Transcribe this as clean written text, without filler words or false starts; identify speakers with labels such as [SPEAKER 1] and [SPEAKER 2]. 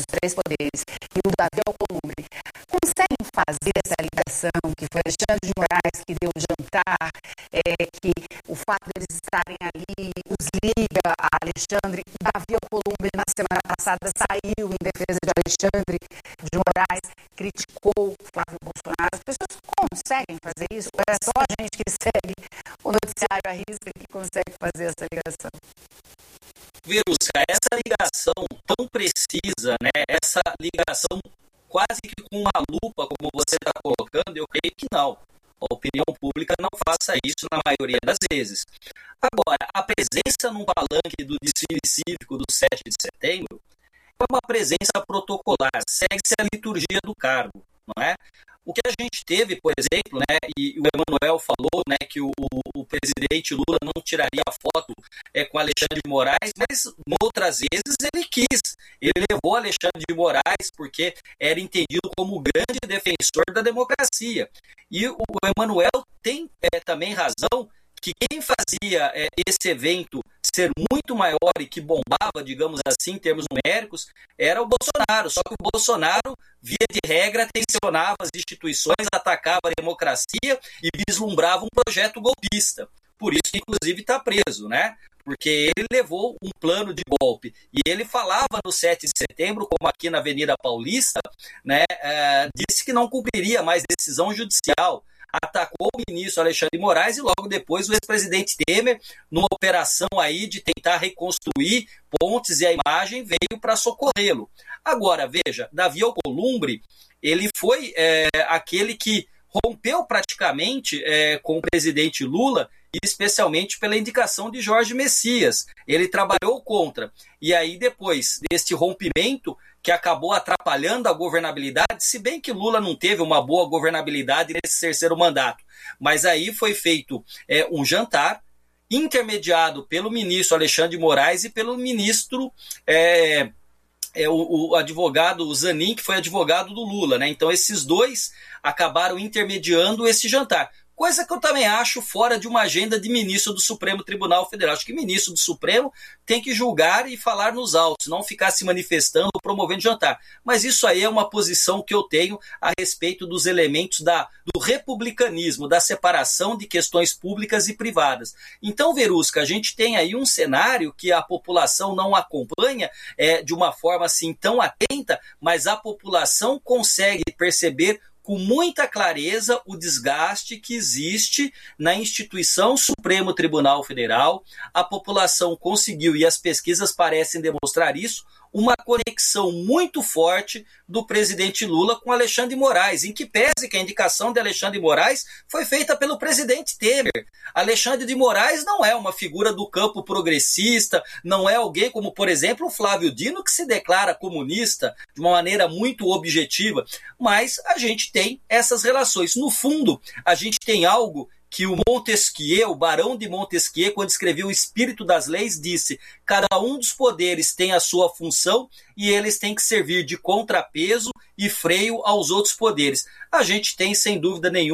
[SPEAKER 1] dos três poderes e o Davi Alcolumbre conseguem fazer essa ligação que foi Alexandre de Moraes que deu o jantar, que o fato deles estarem ali os liga a Alexandre. Davi Alcolumbre na semana passada saiu em defesa de Alexandre de Moraes, criticou Flávio Bolsonaro. As pessoas conseguem fazer isso? Ou é só a gente que segue o noticiário à risca que consegue fazer essa ligação?
[SPEAKER 2] Verusca, essa ligação tão precisa, né? Essa ligação quase que com uma lupa, como você está colocando, eu creio que não. A opinião pública não faça isso na maioria das vezes. Agora, a presença num palanque do desfile cívico do 7 de setembro é uma presença protocolar, segue-se a liturgia do cargo, não é? O que a gente teve, por exemplo, né, e o Emanuel falou, né, que o presidente Lula não tiraria a foto com Alexandre de Moraes, mas outras vezes ele quis. Ele levou Alexandre de Moraes porque era entendido como o grande defensor da democracia. E o Emanuel tem também razão que quem fazia esse evento ser muito maior e que bombava, digamos assim, em termos numéricos, era o Bolsonaro. Só que o Bolsonaro, via de regra, tensionava as instituições, atacava a democracia e vislumbrava um projeto golpista. Por isso que, inclusive, está preso, né? Porque ele levou um plano de golpe. E ele falava no 7 de setembro, como aqui na Avenida Paulista, né, disse que não cumpriria mais decisão judicial. Atacou o ministro Alexandre de Moraes e logo depois o ex-presidente Temer, numa operação aí de tentar reconstruir pontes e a imagem, veio para socorrê-lo. Agora, veja, Davi Alcolumbre, ele foi aquele que rompeu praticamente com o presidente Lula, especialmente pela indicação de Jorge Messias. Ele trabalhou contra. E aí, depois deste rompimento, que acabou atrapalhando a governabilidade, se bem que Lula não teve uma boa governabilidade nesse terceiro mandato. Mas aí foi feito um jantar intermediado pelo ministro Alexandre de Moraes e pelo ministro, o advogado Zanin, que foi advogado do Lula, né? Então esses dois acabaram intermediando esse jantar. Coisa que eu também acho fora de uma agenda de ministro do Supremo Tribunal Federal. Acho que ministro do Supremo tem que julgar e falar nos autos, não ficar se manifestando ou promovendo jantar. Mas isso aí é uma posição que eu tenho a respeito dos elementos do republicanismo, da separação de questões públicas e privadas. Então, Verusca, a gente tem aí um cenário que a população não acompanha de uma forma assim tão atenta, mas a população consegue perceber com muita clareza o desgaste que existe na instituição Supremo Tribunal Federal. A população conseguiu, e as pesquisas parecem demonstrar isso, uma conexão muito forte do presidente Lula com Alexandre de Moraes, em que pese que a indicação de Alexandre de Moraes foi feita pelo presidente Temer. Alexandre de Moraes não é uma figura do campo progressista, não é alguém como, por exemplo, o Flávio Dino, que se declara comunista de uma maneira muito objetiva, mas a gente tem essas relações. No fundo, a gente tem algo que o Montesquieu, o Barão de Montesquieu, quando escreveu O Espírito das Leis, disse: cada um dos poderes tem a sua função e eles têm que servir de contrapeso e freio aos outros poderes. A gente tem, sem dúvida nenhuma,